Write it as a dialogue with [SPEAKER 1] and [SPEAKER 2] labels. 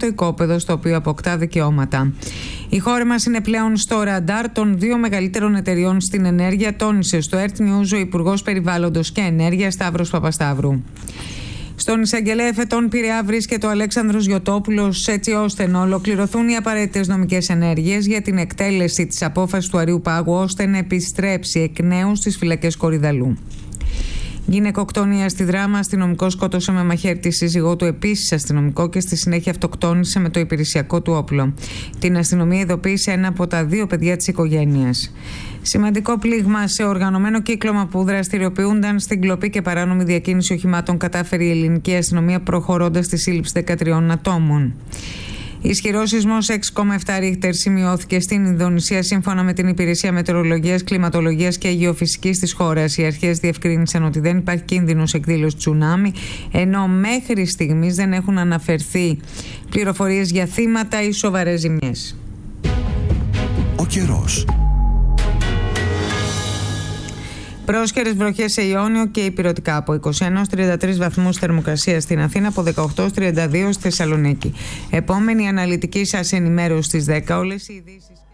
[SPEAKER 1] στο οικόπεδο στο οποίο αποκτά δικαιώματα. Η χώρα μας είναι πλέον στο ραντάρ των δύο μεγαλύτερων εταιριών στην ενέργεια, τόνισε στο Earth News ο Υπουργός Περιβάλλοντος και Ενέργειας Σταύρος Παπασταύρου. Στον εισαγγελέα εφετών Πειραιά βρίσκεται ο Αλέξανδρος Γιωτόπουλος, έτσι ώστε να ολοκληρωθούν οι απαραίτητες νομικές ενέργειες για την εκτέλεση της απόφασης του Αριού Πάγου, ώστε να επιστρέψει εκ νέου στις φυλακές Κορυδαλού. Γυναικοκτονία στη Δράμα. Αστυνομικό σκότωσε με μαχαίρι τη σύζυγό του, επίσης αστυνομικό, και στη συνέχεια αυτοκτόνησε με το υπηρεσιακό του όπλο. Την αστυνομία ειδοποίησε ένα από τα δύο παιδιά της οικογένειας. Σημαντικό πλήγμα σε οργανωμένο κύκλωμα που δραστηριοποιούνταν στην κλοπή και παράνομη διακίνηση οχημάτων κατάφερε η ελληνική αστυνομία, προχωρώντας στη σύλληψη 13 ατόμων. Ισχυρός σεισμός 6,7 ρίχτερ σημειώθηκε στην Ινδονησία, σύμφωνα με την Υπηρεσία Μετεωρολογίας, Κλιματολογίας και Γεωφυσικής της χώρας. Οι αρχές διευκρίνησαν ότι δεν υπάρχει κίνδυνος εκδήλωσης τσουνάμι, ενώ μέχρι στιγμής δεν έχουν αναφερθεί πληροφορίες για θύματα ή σοβαρές ζημιές.
[SPEAKER 2] Ο καιρός.
[SPEAKER 1] Πρόσχερες βροχές σε Ιόνιο και Ηπειρωτικά, από 21-33 βαθμούς θερμοκρασία στην Αθήνα, από 18-32 στη Θεσσαλονίκη. Επόμενη αναλυτική σας ενημέρωση στις 10. Όλες οι ειδήσεις.